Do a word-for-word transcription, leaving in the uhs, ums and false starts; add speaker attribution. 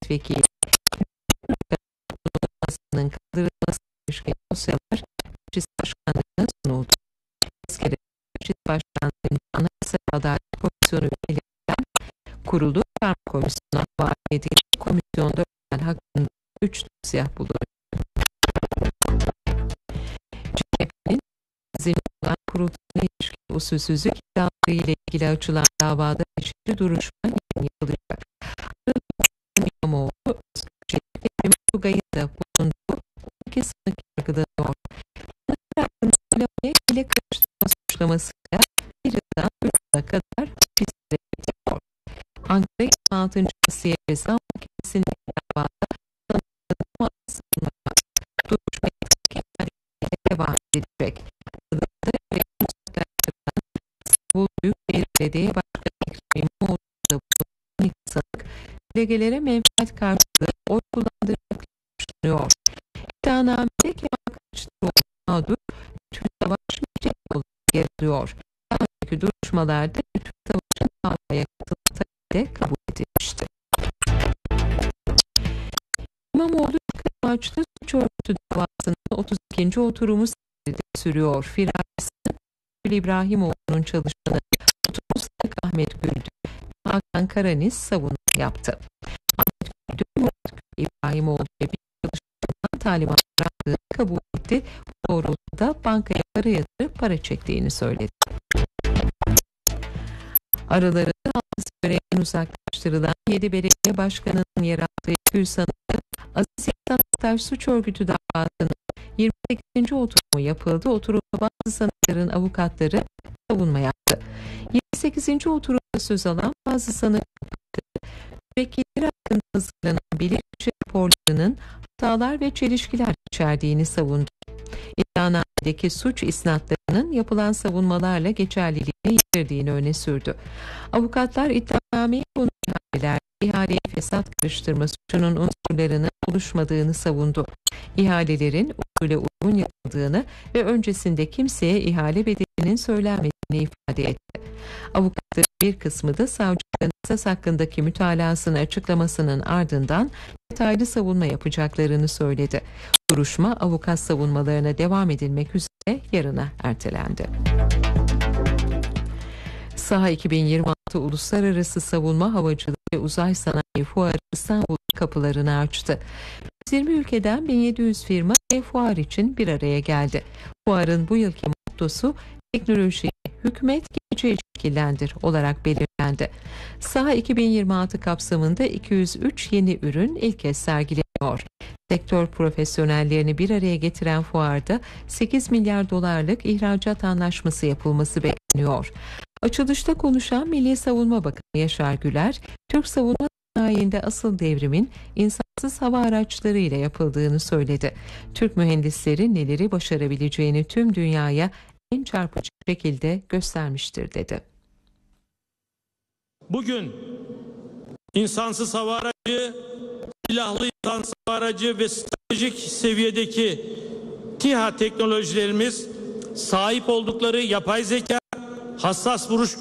Speaker 1: milletvekili kaldırılmasının kaldırılmasına ilişkin dosyalar meclis başkanlığına sunuldu. Askeri meclis başkanlığının Anayasa Adalet Komisyonu üyelerinden kurulu Karma Komisyonu'na havale edildi. Komisyonda özel hakkında üç dosya bulunuyor. C H P'nin zindan kurulduğuna ilişkin usulsüzlük iddiaları ile ilgili açılan davada çeşitli duruşma yapılacak. İmamoğlu, Özgürçelik ve Cemil Tugay'ın da bulunduğu iki sanık yargılanıyor. Sanıklar hakkında oylamaya ile karıştırma suçlamasıyla bir yıldan üç yıla kadar hapis veriyor. Ankara yirmi altıncı Asliye Ceza Mahkemesi'ndeki davada sanıkların muhasebasına duruşmaya takip devam edecek. Adada ve Mustakya'dan İstanbul Büyükşehir Belediye Başkanı Ekrem İmamoğlu'da bulunan iki sanık delegelere menfaat karşılığı oy kullandırmakla suçlanıyor. İddianamede Kemal Kılıçdaroğlu mağdur, Lütfü Savaş mücadele olarak yer alıyor. Daha önceki duruşmalarda Lütfü Savaş'ın davaya katıldığı de kabul edilmişti. İmamoğlu amaçlı suç örgütü davasının otuz ikinci oturumu sürüyor. Firarisi İbrahimoğlu'nun çalışanı oturum sanık Ahmet Güldü, Hakan Karanis savunma yaptı. Ahmet Güldü, İbrahimoğlu ve bir çalışanından talimat aldığını kabul etti. Bu doğrultuda bankaya para yatırıp para çektiğini söyledi. Aralarında hafız görevden uzaklaştırılan yedi belediye başkanının yer aldığı iki yüz sanıklı Aziz Yıldırım Aktaş suç örgütü davasının yirmi sekizinci oturumu yapıldı. Oturumda bazı sanıkların avukatları savunma yaptı. yirmi sekizinci oturumda söz alan bazı sanık müvekkilleri hakkında hazırlanan bilirkişi raporlarının hatalar ve çelişkiler içerdiğini savundu. İddianamedeki suç isnatlarının yapılan savunmalarla geçerliliğini yitirdiğini öne sürdü. Avukatlar iddianameye konulan ihaleler, ihaleye fesat karıştırma suçunun unsurlarının oluşmadığını savundu. İhalelerin usule uygun yapıldığını ve öncesinde kimseye ihale bedelinin söylenmediğini ifade etti. Avukatların bir kısmı da savcının esas hakkındaki mütalasını açıklamasının ardından detaylı savunma yapacaklarını söyledi. Duruşma avukat savunmalarına devam edilmek üzere yarına ertelendi. SAHA iki bin yirmi altı Uluslararası Savunma Havacılığı ve Uzay Sanayi Fuarı İstanbul kapılarını açtı. yüz yirmi ülkeden bin yedi yüz firma ve fuar için bir araya geldi. Fuarın bu yılki mottosu teknolojiyi hükümet geleceği şekillendir olarak belirlendi. SAHA iki bin yirmi altı kapsamında iki yüz üç yeni ürün ilk kez sergileniyor. Sektör profesyonellerini bir araya getiren fuarda sekiz milyar dolarlık ihracat anlaşması yapılması bekleniyor. Açılışta konuşan Milli Savunma Bakanı Yaşar Güler, Türk savunma sanayinde asıl devrimin insansız hava araçları ile yapıldığını söyledi. Türk mühendisleri neleri başarabileceğini tüm dünyaya en çarpıcı şekilde göstermiştir dedi.
Speaker 2: Bugün insansız hava aracı, silahlı insansız hava aracı ve stratejik seviyedeki TİHA teknolojilerimiz sahip oldukları yapay zeka, hassas vuruş